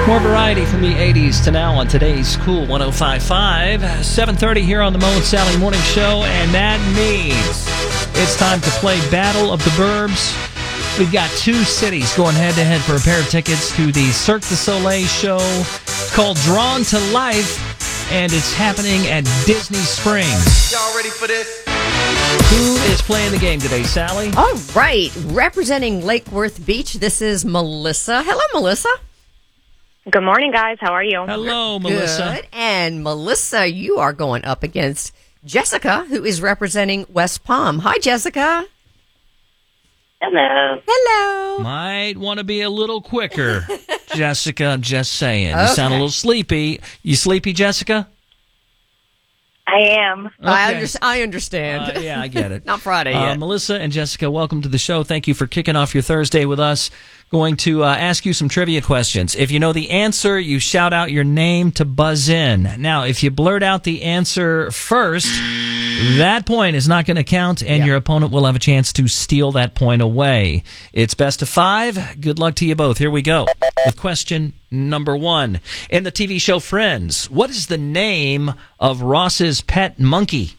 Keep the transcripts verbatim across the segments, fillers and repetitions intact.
More variety from the eighties to now on today's Cool one oh five point five. seven thirty here on the Mo and Sally Morning Show, and that means it's time to play Battle of the Burbs. We've got two cities going head-to-head for a pair of tickets to the Cirque du Soleil show called Drawn to Life, and it's happening at Disney Springs. Y'all ready for this? Who is playing the game today, Sally? All right. Representing Lake Worth Beach, this is Melissa. Hello, Melissa. Good morning, guys. How are you? Hello, Melissa. Good. And Melissa, you are going up against Jessica, who is representing West Palm. Hi, Jessica. Hello. Hello. Might want to be a little quicker, Jessica. I'm just saying. Okay. You sound a little sleepy. You sleepy, Jessica? I am. I, Okay. under- I understand. Uh, yeah, I get it. Not Friday Uh, yet. Melissa and Jessica, welcome to the show. Thank you for kicking off your Thursday with us. Going to uh, ask you some trivia questions. If you know the answer, you shout out your name to buzz in. Now, if you blurt out the answer first, that point is not going to count, and Yeah. your opponent will have a chance to steal that point away. It's best of five. Good luck to you both. Here we go with question number one. In the T V show Friends, what is the name of Ross's pet monkey?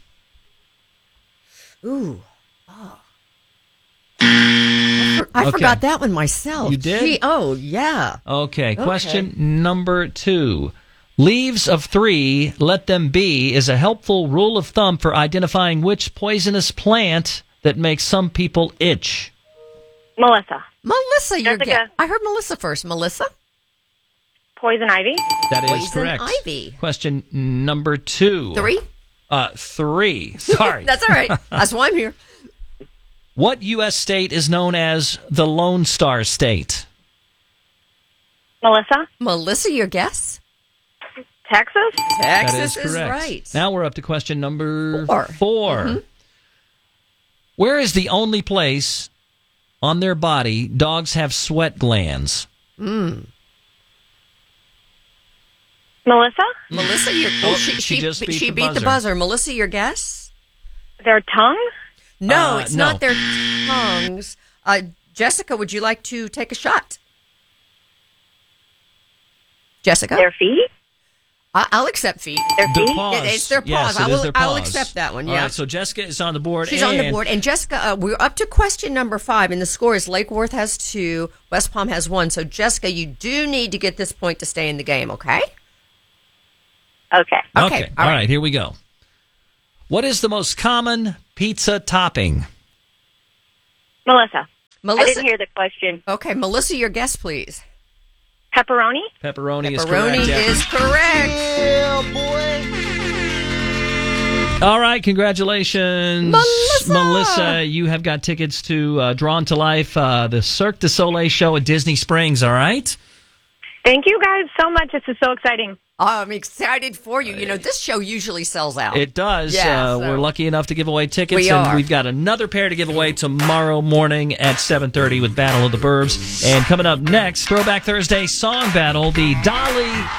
Ooh. Oh. I, for- I Okay. forgot that one myself. You did? Gee, oh, yeah. Okay, question number two. Leaves of three, let them be, is a helpful rule of thumb for identifying which poisonous plant that makes some people itch. Melissa. Melissa, you're Jessica. get- I heard Melissa first. Melissa? Poison ivy. That is Poison correct. ivy. Question number two. Three? Uh, three. Sorry. That's all right. That's why I'm here. What U S state is known as the Lone Star State? Melissa. Melissa, your guess? Texas. Texas That is correct. right. Now we're up to question number Four. four. Mm-hmm. Where is the only place on their body dogs have sweat glands? Mm. Melissa. Melissa, your Oh, she, she she, just beat she the beat the buzzer. buzzer. Melissa, your guess? Their tongue. No, Uh, it's no. not their tongues. Uh, Jessica, would you like to take a shot? Jessica? Their feet. I- I'll accept feet. Their The feet. paws. Yeah, it's their Yes, paws. I it is will- their I will paws. accept that one, All yeah. right, so Jessica is on the board. She's on the and board. And Jessica, uh, we're up to question number five, and the score is Lake Worth has two, West Palm has one. So, Jessica, you do need to get this point to stay in the game, okay? Okay. Okay, Okay, all all right. right. here we go. What is the most common pizza topping? Melissa. I Melissa. didn't hear the question. Okay, Melissa, your guess, please. Pepperoni. Pepperoni, is Pepperoni correct. yeah. is correct. All right, congratulations, Melissa! Melissa, you have got tickets to uh, Drawn to Life, uh, the Cirque du Soleil show at Disney Springs, all right? Thank you guys so much. This is so exciting. I'm excited for you. You know, this show usually sells out. It does. Yeah, uh, so- We're lucky enough to give away tickets, We and are. we've got another pair to give away tomorrow morning at seven thirty with Battle of the Burbs. And coming up next, Throwback Thursday Song Battle, the Dolly